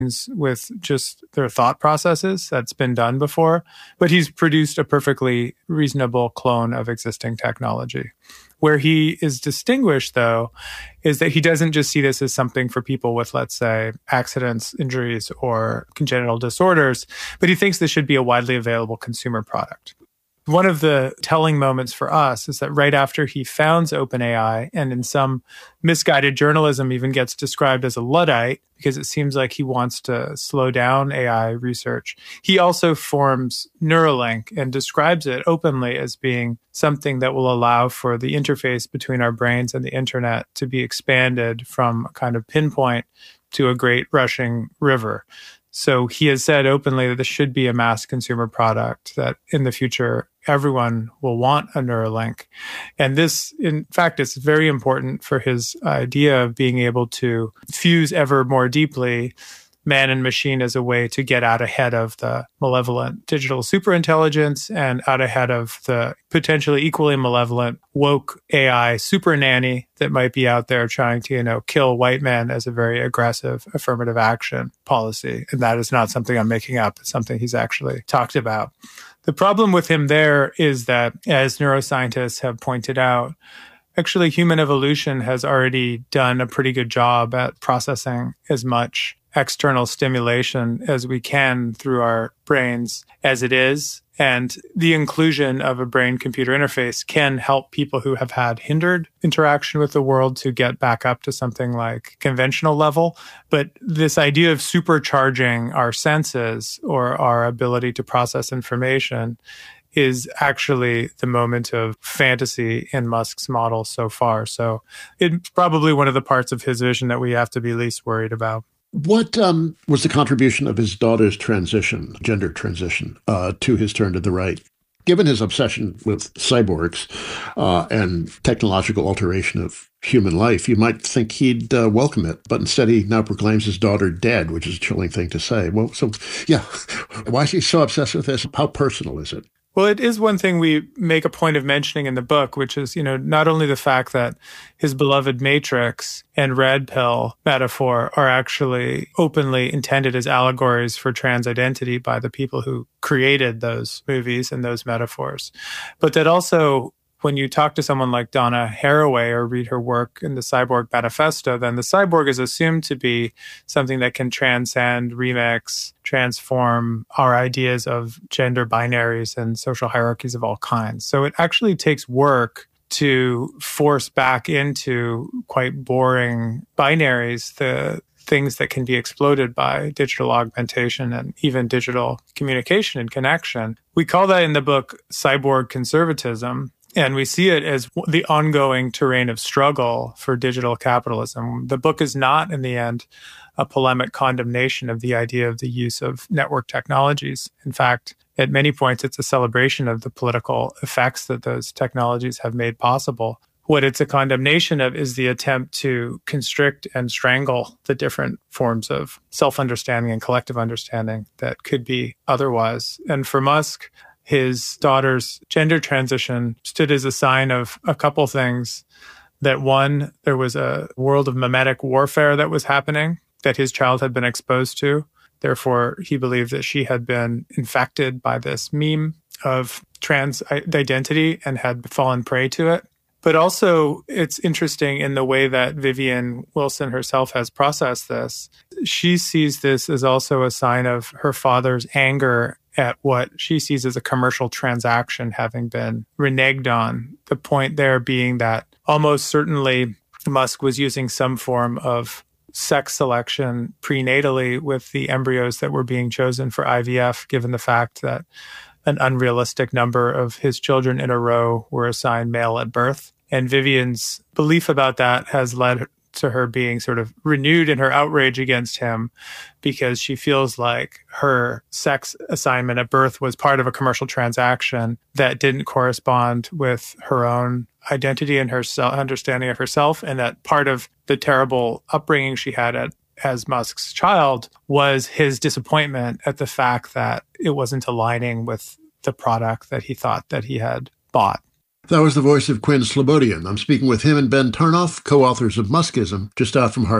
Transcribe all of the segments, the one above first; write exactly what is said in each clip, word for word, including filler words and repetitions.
with just their thought processes. That's been done before. But he's produced a perfectly reasonable clone of existing technology. Where he is distinguished, though, is that he doesn't just see this as something for people with, let's say, accidents, injuries, or congenital disorders, but he thinks this should be a widely available consumer product. One of the telling moments for us is that right after he founds OpenAI, and in some misguided journalism even gets described as a Luddite, because it seems like he wants to slow down A I research, he also forms Neuralink and describes it openly as being something that will allow for the interface between our brains and the internet to be expanded from a kind of pinpoint to a great rushing river. So he has said openly that this should be a mass consumer product, that in the future, everyone will want a Neuralink. And this, in fact, is very important for his idea of being able to fuse ever more deeply man and machine as a way to get out ahead of the malevolent digital superintelligence and out ahead of the potentially equally malevolent woke A I super nanny that might be out there trying to, you know, kill white men as a very aggressive affirmative action policy. And that is not something I'm making up. It's something he's actually talked about. The problem with him there is that, as neuroscientists have pointed out, actually human evolution has already done a pretty good job at processing as much external stimulation as we can through our brains as it is. And the inclusion of a brain-computer interface can help people who have had hindered interaction with the world to get back up to something like conventional level. But this idea of supercharging our senses or our ability to process information is actually the moment of fantasy in Musk's model so far. So it's probably one of the parts of his vision that we have to be least worried about. What um, was the contribution of his daughter's transition, gender transition, uh, to his turn to the right? Given his obsession with cyborgs uh, and technological alteration of human life, you might think he'd uh, welcome it, but instead he now proclaims his daughter dead, which is a chilling thing to say. Well, so, yeah, why is he so obsessed with this? How personal is it? Well, it is one thing we make a point of mentioning in the book, which is, you know, not only the fact that his beloved Matrix and Red Pill metaphor are actually openly intended as allegories for trans identity by the people who created those movies and those metaphors, but that also, when you talk to someone like Donna Haraway or read her work in the Cyborg Manifesto, then the cyborg is assumed to be something that can transcend, remix, transform our ideas of gender binaries and social hierarchies of all kinds. So it actually takes work to force back into quite boring binaries the things that can be exploded by digital augmentation and even digital communication and connection. We call that in the book cyborg conservatism. And we see it as the ongoing terrain of struggle for digital capitalism. The book is not, in the end, a polemic condemnation of the idea of the use of network technologies. In fact, at many points, it's a celebration of the political effects that those technologies have made possible. What it's a condemnation of is the attempt to constrict and strangle the different forms of self-understanding and collective understanding that could be otherwise. And for Musk, his daughter's gender transition stood as a sign of a couple things. That one, there was a world of mimetic warfare that was happening that his child had been exposed to. Therefore, he believed that she had been infected by this meme of trans identity and had fallen prey to it. But also, it's interesting in the way that Vivian Wilson herself has processed this. She sees this as also a sign of her father's anger at what she sees as a commercial transaction having been reneged on. The point there being that almost certainly Musk was using some form of sex selection prenatally with the embryos that were being chosen for I V F, given the fact that an unrealistic number of his children in a row were assigned male at birth. And Vivian's belief about that has led to her being sort of renewed in her outrage against him because she feels like her sex assignment at birth was part of a commercial transaction that didn't correspond with her own identity and her understanding of herself, and that part of the terrible upbringing she had at, as Musk's child was his disappointment at the fact that it wasn't aligning with the product that he thought that he had bought. That was the voice of Quinn Slobodian. I'm speaking with him and Ben Tarnoff, co-authors of Muskism, just out from Harper.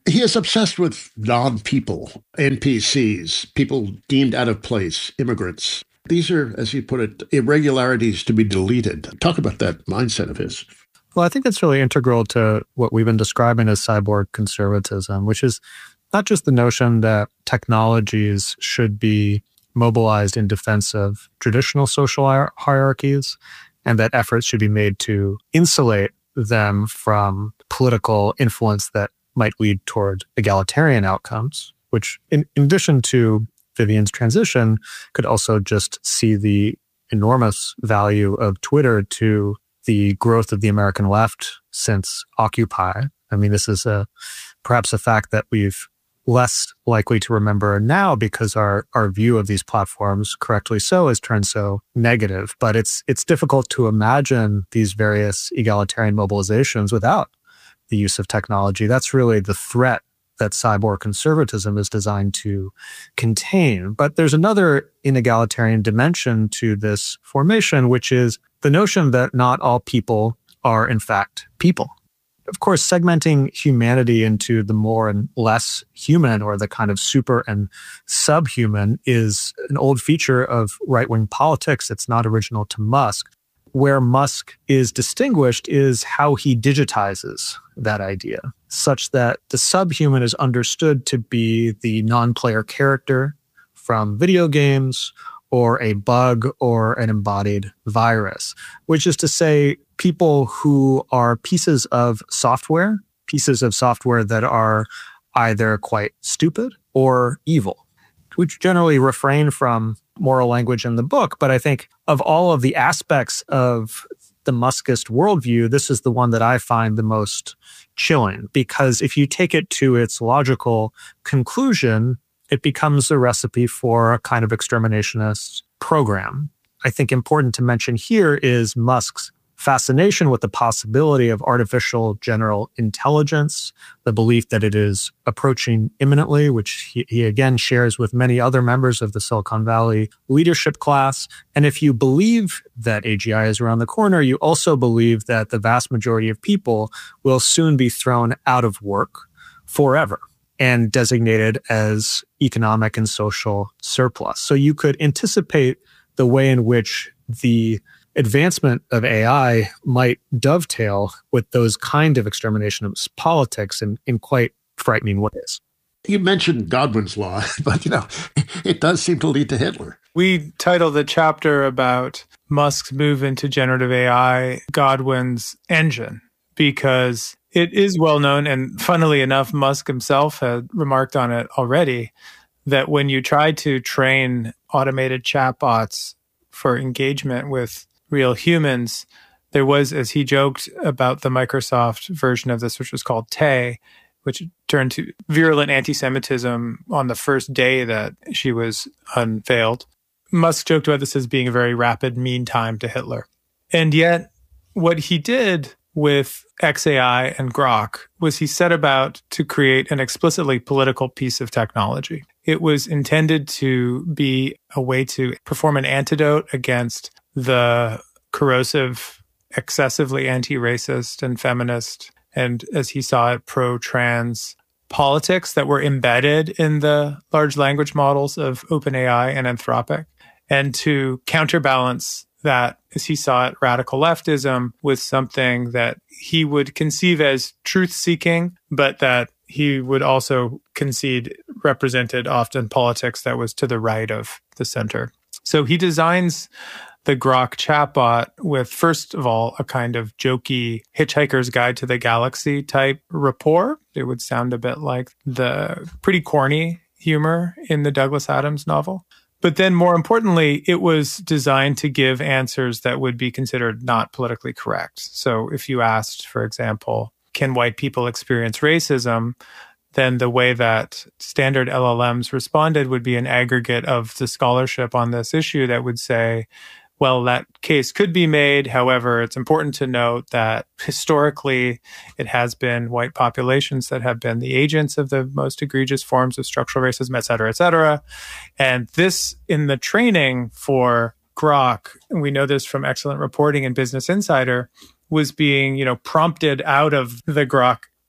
He is obsessed with non-people, N P Cs, people deemed out of place, immigrants. These are, as he put it, irregularities to be deleted. Talk about that mindset of his. Well, I think that's really integral to what we've been describing as cyborg conservatism, which is not just the notion that technologies should be mobilized in defense of traditional social hier- hierarchies, and that efforts should be made to insulate them from political influence that might lead toward egalitarian outcomes, which in, in addition to Vivian's transition, could also just see the enormous value of Twitter to the growth of the American left since Occupy. I mean, this is a perhaps a fact that we've less likely to remember now because our, our view of these platforms, correctly so, has turned so negative. But it's it's difficult to imagine these various egalitarian mobilizations without the use of technology. That's really the threat that cyborg conservatism is designed to contain. But there's another inegalitarian dimension to this formation, which is the notion that not all people are, in fact, people. Of course, segmenting humanity into the more and less human, or the kind of super and subhuman, is an old feature of right-wing politics. It's not original to Musk. Where Musk is distinguished is how he digitizes that idea, such that the subhuman is understood to be the non-player character from video games, or a bug, or an embodied virus, which is to say people who are pieces of software, pieces of software that are either quite stupid or evil. We generally refrain from moral language in the book, but I think of all of the aspects of the Muskist worldview, this is the one that I find the most chilling, because if you take it to its logical conclusion, it becomes a recipe for a kind of exterminationist program. I think important to mention here is Musk's fascination with the possibility of artificial general intelligence, the belief that it is approaching imminently, which he, he again shares with many other members of the Silicon Valley leadership class. And if you believe that A G I is around the corner, you also believe that the vast majority of people will soon be thrown out of work forever and designated as economic and social surplus. So you could anticipate the way in which the advancement of A I might dovetail with those kind of exterminationist politics in, in quite frightening ways. You mentioned Godwin's law, but, you know, it does seem to lead to Hitler. We titled the chapter about Musk's move into generative A I Godwin's engine, because it is well known, and funnily enough, Musk himself had remarked on it already, that when you try to train automated chatbots for engagement with real humans, there was, as he joked about the Microsoft version of this, which was called Tay, which turned to virulent anti-Semitism on the first day that she was unveiled. Musk joked about this as being a very rapid mean time to Hitler. And yet, what he did with X A I and Grok was he set about to create an explicitly political piece of technology. It was intended to be a way to perform an antidote against the corrosive, excessively anti-racist and feminist, and as he saw it, pro-trans politics that were embedded in the large language models of OpenAI and Anthropic, and to counterbalance that, as he saw it, radical leftism with something that he would conceive as truth-seeking, but that he would also concede represented often politics that was to the right of the center. So he designs the Grok chatbot with, first of all, a kind of jokey Hitchhiker's Guide to the Galaxy type rapport. It would sound a bit like the pretty corny humor in the Douglas Adams novel. But then more importantly, it was designed to give answers that would be considered not politically correct. So if you asked, for example, can white people experience racism? Then the way that standard L L Ms responded would be an aggregate of the scholarship on this issue that would say, well, that case could be made. However, it's important to note that historically it has been white populations that have been the agents of the most egregious forms of structural racism, et cetera, et cetera. And this, in the training for Grok, and we know this from excellent reporting in Business Insider, was being, you know, prompted out of the Grok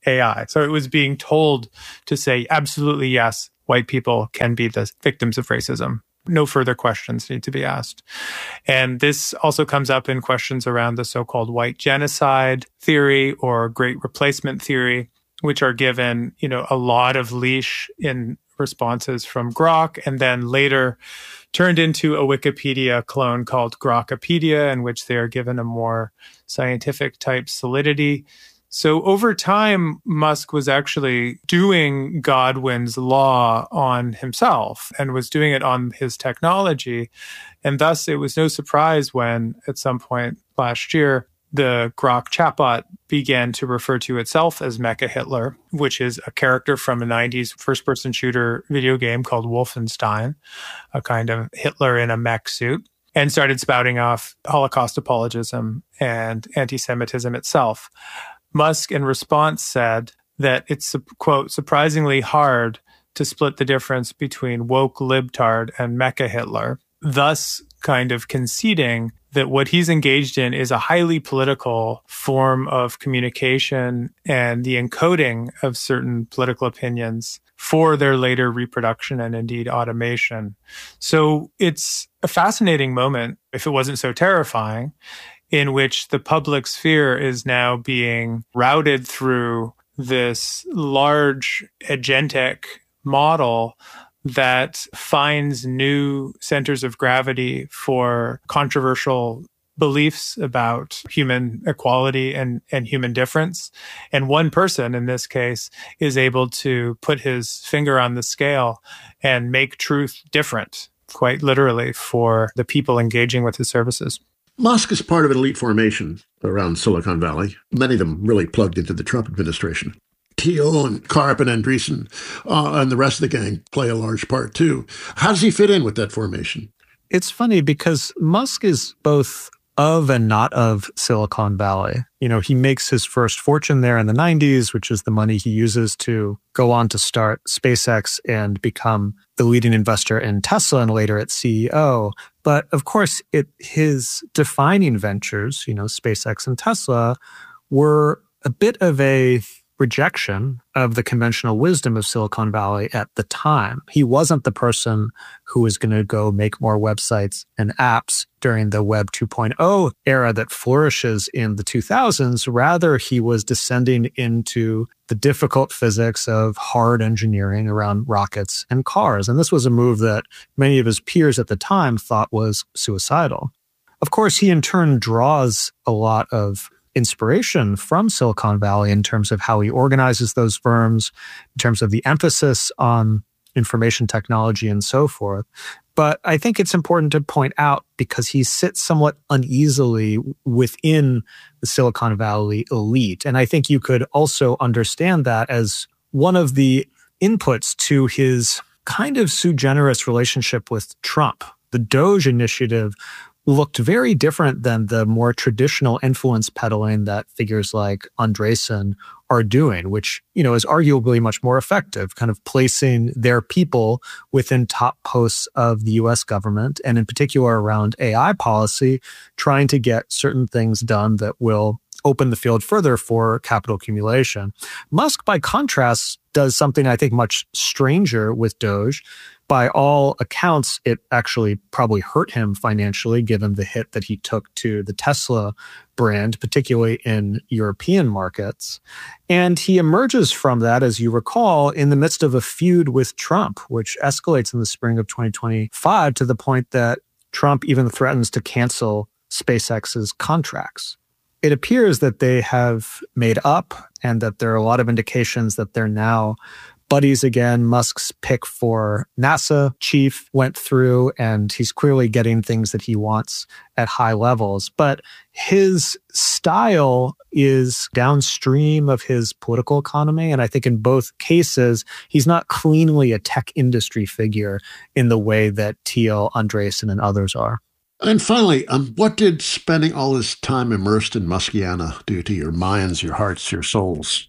A I. So it was being told to say, absolutely, yes, white people can be the victims of racism. No further questions need to be asked. And this also comes up in questions around the so-called white genocide theory or great replacement theory, which are given, you know, a lot of leash in responses from Grok, and then later turned into a Wikipedia clone called Grokopedia, in which they are given a more scientific type solidity. So over time, Musk was actually doing Godwin's law on himself and was doing it on his technology. And thus, it was no surprise when, at some point last year, the Grok chatbot began to refer to itself as Mecha Hitler, which is a character from a nineties first-person shooter video game called Wolfenstein, a kind of Hitler in a mech suit, and started spouting off Holocaust apologism and anti-Semitism itself. Musk, in response, said that it's, quote, surprisingly hard to split the difference between woke libtard and Mecha Hitler, thus kind of conceding that what he's engaged in is a highly political form of communication and the encoding of certain political opinions for their later reproduction and indeed automation. So it's a fascinating moment, if it wasn't so terrifying, in which the public sphere is now being routed through this large agentic model that finds new centers of gravity for controversial beliefs about human equality and, and human difference. And one person, in this case, is able to put his finger on the scale and make truth different, quite literally, for the people engaging with his services. Musk is part of an elite formation around Silicon Valley, many of them really plugged into the Trump administration. Thiel and Karp and Andreessen uh, and the rest of the gang play a large part too. How does he fit in with that formation? It's funny because Musk is both of and not of Silicon Valley. You know, he makes his first fortune there in the nineties, which is the money he uses to go on to start SpaceX and become the leading investor in Tesla and later its C E O. But of course, it his defining ventures, you know, SpaceX and Tesla, were a bit of a rejection of the conventional wisdom of Silicon Valley at the time. He wasn't the person who was going to go make more websites and apps during the Web two point oh era that flourishes in the two thousands. Rather, he was descending into the difficult physics of hard engineering around rockets and cars. And this was a move that many of his peers at the time thought was suicidal. Of course, he in turn draws a lot of inspiration from Silicon Valley in terms of how he organizes those firms, in terms of the emphasis on information technology and so forth. But I think it's important to point out because he sits somewhat uneasily within the Silicon Valley elite. And I think you could also understand that as one of the inputs to his kind of sui generis relationship with Trump. The Doge initiative looked very different than the more traditional influence peddling that figures like Andreessen are doing, which, you know, is arguably much more effective, kind of placing their people within top posts of the U S government, and in particular around A I policy, trying to get certain things done that will open the field further for capital accumulation. Musk, by contrast, does something I think much stranger with Doge. By all accounts, it actually probably hurt him financially, given the hit that he took to the Tesla brand, particularly in European markets. And he emerges from that, as you recall, in the midst of a feud with Trump, which escalates in the spring of twenty twenty-five to the point that Trump even threatens to cancel SpaceX's contracts. It appears that they have made up and that there are a lot of indications that they're now buddies again. Musk's pick for NASA chief went through, and he's clearly getting things that he wants at high levels. But his style is downstream of his political economy. And I think in both cases, he's not cleanly a tech industry figure in the way that Thiel, Andreessen, and others are. And finally, um, what did spending all this time immersed in Muskiana do to your minds, your hearts, your souls?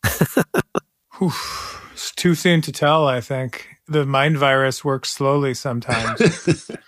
It's too soon to tell, I think. The mind virus works slowly sometimes.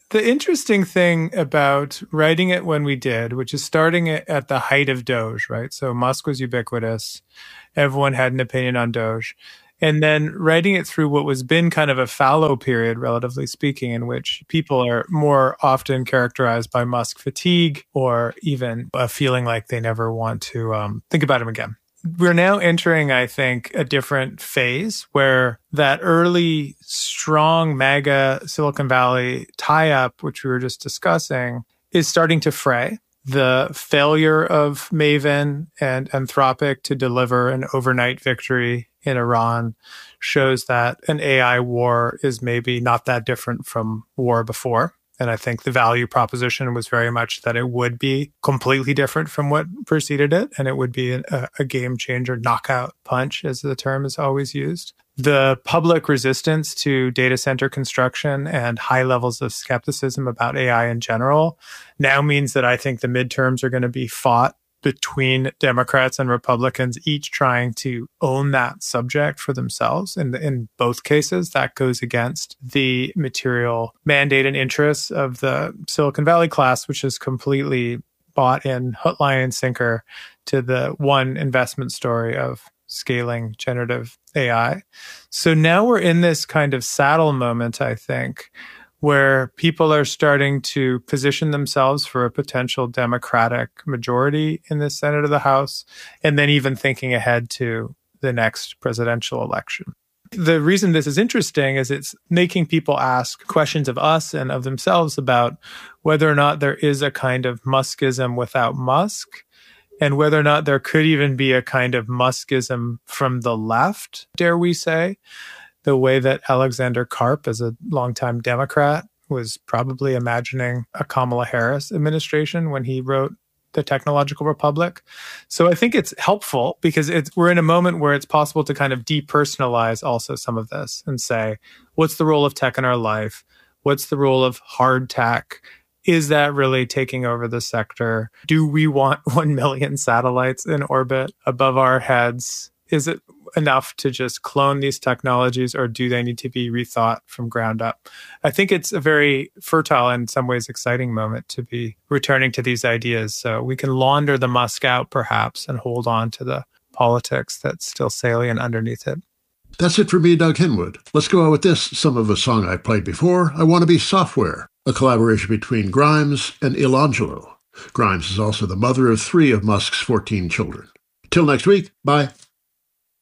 The interesting thing about writing it when we did, which is starting it at the height of Doge, right? So Musk was ubiquitous. Everyone had an opinion on Doge. And then writing it through what was been kind of a fallow period, relatively speaking, in which people are more often characterized by Musk fatigue or even a feeling like they never want to um, think about him again. We're now entering, I think, a different phase where that early, strong MAGA Silicon Valley tie-up, which we were just discussing, is starting to fray. The failure of Maven and Anthropic to deliver an overnight victory in Iran shows that an A I war is maybe not that different from war before. And I think the value proposition was very much that it would be completely different from what preceded it. And it would be a, a game changer, knockout punch, as the term is always used. The public resistance to data center construction and high levels of skepticism about A I in general now means that I think the midterms are going to be fought between Democrats and Republicans, each trying to own that subject for themselves. And in both cases, that goes against the material mandate and interests of the Silicon Valley class, which is completely bought in hook, line, and sinker to the one investment story of scaling generative A I. So now we're in this kind of saddle moment, I think, where people are starting to position themselves for a potential Democratic majority in the Senate or the House, and then even thinking ahead to the next presidential election. The reason this is interesting is it's making people ask questions of us and of themselves about whether or not there is a kind of Muskism without Musk, and whether or not there could even be a kind of Muskism from the left, dare we say, the way that Alexander Karp, as a longtime Democrat, was probably imagining a Kamala Harris administration when he wrote The Technological Republic. So I think it's helpful because it's, we're in a moment where it's possible to kind of depersonalize also some of this and say, what's the role of tech in our life? What's the role of hard tech? Is that really taking over the sector? Do we want one million satellites in orbit above our heads? Is it enough to just clone these technologies, or do they need to be rethought from ground up? I think it's a very fertile and in some ways exciting moment to be returning to these ideas. So we can launder the Musk out perhaps and hold on to the politics that's still salient underneath it. That's it for me, Doug Henwood. Let's go out with this, some of a song I played before, I Want to Be Software, a collaboration between Grimes and Ilangelo. Grimes is also the mother of three of Musk's fourteen children. Till next week, bye.